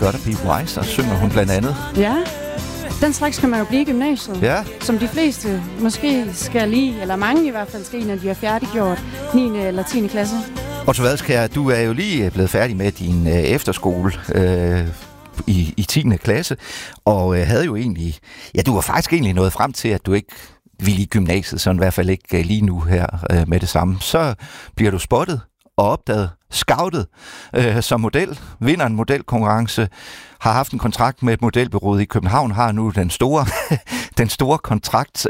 Gotta Be Wiser synger hun blandt andet. Ja, den slags kan man jo blive i gymnasiet. Ja. Som de fleste måske skal lige, eller mange i hvert fald skal, når de er færdiggjort 9. eller 10. klasse. Otto Vadskjær, du er jo lige blevet færdig med din efterskole i 10. klasse, og havde jo egentlig, ja, du var faktisk egentlig nået frem til, at du ikke ville i gymnasiet, sådan i hvert fald ikke lige nu her med det samme. Så bliver du spottet og opdaget, scoutet som model, vinder en modelkonkurrence, har haft en kontrakt med et modelbureau i København, har nu den store kontrakt.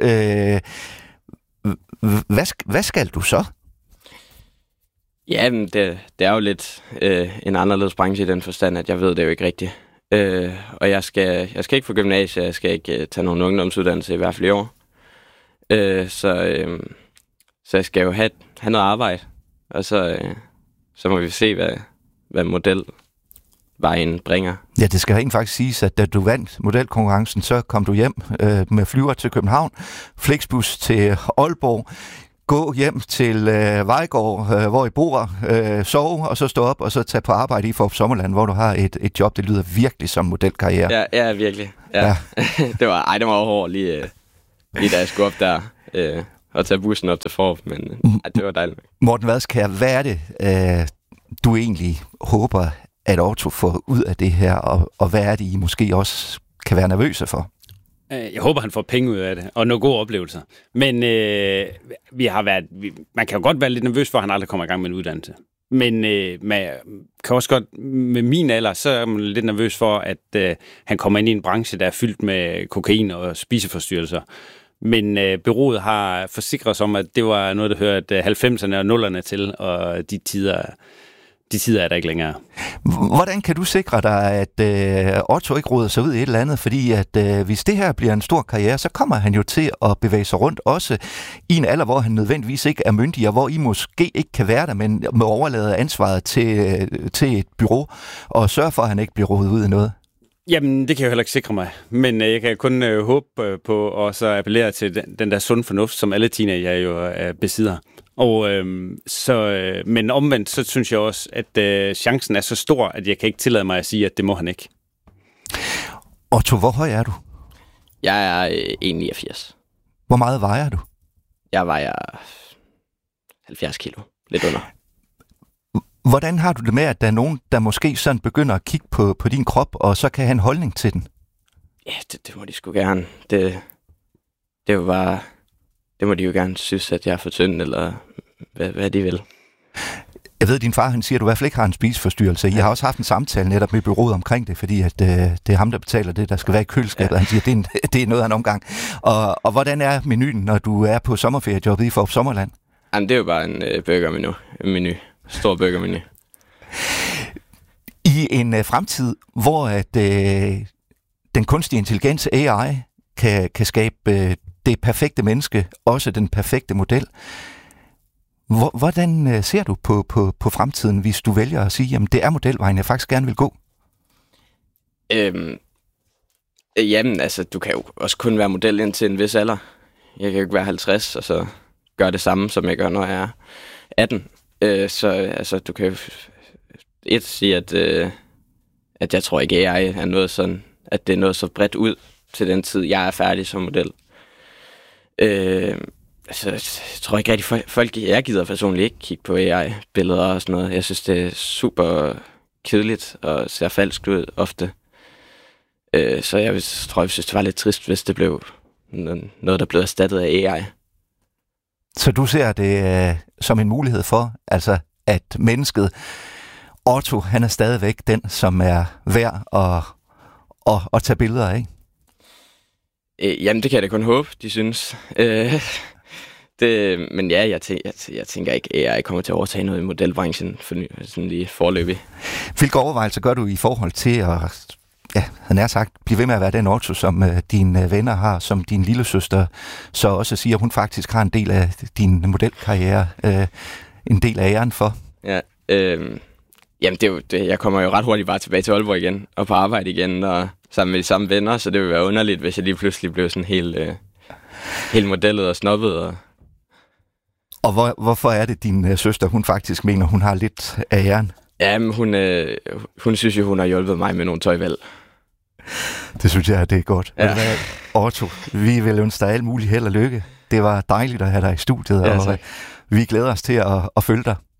Hvad skal du så? Ja, det er jo lidt en anderledes branche i den forstand, at jeg ved det jo ikke rigtigt. Og jeg skal ikke få gymnasiet, jeg skal ikke tage nogen ungdomsuddannelse, i hvert fald i år. Så jeg skal jo have noget arbejde, og så må vi se, hvad modelvejen bringer. Ja, det skal rent faktisk siges, at da du vandt modelkonkurrencen, så kom du hjem med flyver til København, Flixbus til Aalborg, gå hjem til Vejgaard, hvor I bor, sove, og så stå op, og så tage på arbejde i Fårup Sommerland, hvor du har et job, det lyder virkelig som modelkarriere. Ja, virkelig. Ja. det var hårdt lige da jeg skulle op der og tage bussen op til Fårup, men det var dejligt. Morten Vadskjær, hvad er det, du egentlig håber, at Otto får ud af det her, og hvad er det, I måske også kan være nervøse for? Jeg håber, han får penge ud af det, og nogle gode oplevelser. Men man kan jo godt være lidt nervøs for, at han aldrig kommer i gang med en uddannelse. Men man kan også godt, med min alder, så er man lidt nervøs for, at han kommer ind i en branche, der er fyldt med kokain og spiseforstyrrelser. Men bureauet har forsikret os om, at det var noget, der hørte 90'erne og 0'erne til, og de tider er der ikke længere. Hvordan kan du sikre dig, at Otto ikke roder sig ud i et eller andet? Fordi at hvis det her bliver en stor karriere, så kommer han jo til at bevæge sig rundt, også i en alder, hvor han nødvendigvis ikke er myndig, og hvor I måske ikke kan være der, men må overlade ansvaret til et bureau, og sørge for, at han ikke bliver rodet ud i noget. Jamen, det kan jeg jo heller ikke sikre mig. Men jeg kan kun håbe på, og så appellere til den der sund fornuft, som alle teenager jo besidder. Men omvendt, så synes jeg også, at chancen er så stor, at jeg kan ikke tillade mig at sige, at det må han ikke. Otto, hvor høj er du? Jeg er 1,89. Hvor meget vejer du? Jeg vejer 70 kilo. Lidt under. Hvordan har du det med, at der er nogen, der måske sådan begynder at kigge på din krop, og så kan have en holdning til den? Ja, det må de sgu gerne. Det er jo bare... Det må de jo gerne synes, at jeg er for tynd, eller hvad de vil. Jeg ved, din far han siger, at du i hvert fald ikke har en spiseforstyrrelse. I har også haft en samtale netop med bureauet omkring det, fordi at, det er ham, der betaler det, der skal være i køleskabet. Ja. Han siger, at det er noget af en omgang. Og hvordan er menuen, når du er på sommerferiejobbet i Fårup Sommerland? Jamen, det er jo bare en burgermenu. Stor burgermenu. I en fremtid, hvor at, den kunstige intelligens, AI, kan skabe det perfekte menneske, også den perfekte model. Hvordan ser du på fremtiden, hvis du vælger at sige, jamen det er modelvejen, jeg faktisk gerne vil gå? Jamen, altså, du kan jo også kun være model indtil en vis alder. Jeg kan jo ikke være 50, og så gøre det samme, som jeg gør, når jeg er 18. Så altså, du kan jo sige, at jeg tror ikke, AI er noget sådan, at det er noget så bredt ud til den tid, jeg er færdig som model. Altså, jeg tror ikke rigtig, jeg gider personligt ikke kigge på AI-billeder og sådan noget. Jeg synes, det er super kedeligt og ser falsk ud ofte. Så jeg synes, det var lidt trist, hvis det blev noget, der blev erstattet af AI. Så du ser det som en mulighed for, altså at mennesket, Otto, han er stadigvæk den, som er værd at tage billeder af? Jamen, det kan jeg da kun håbe, de synes. Men ja, jeg tænker ikke, at AI kommer til at overtage noget i modelbranchen sådan lige foreløbig. Hvilke overvejelser gør du i forhold til at, han er sagt, blive ved med at være den Otto, som dine venner har, som din lille søster så også siger, at hun faktisk har en del af din modelkarriere, en del af æren for? Ja, jamen det er jo det. Jeg kommer jo ret hurtigt bare tilbage til Aalborg igen, og på arbejde igen, og sammen med de samme venner, så det vil være underligt, hvis jeg lige pludselig blev sådan helt modellet og snobbet. Og hvorfor er det, din søster, hun faktisk mener, hun har lidt af æren? Jamen, hun synes jo, hun har hjulpet mig med nogle tøjvalg. Det synes jeg, det er godt. Ja. Otto, vi vil ønske dig alt muligt held og lykke. Det var dejligt at have dig i studiet, og vi glæder os til at følge dig.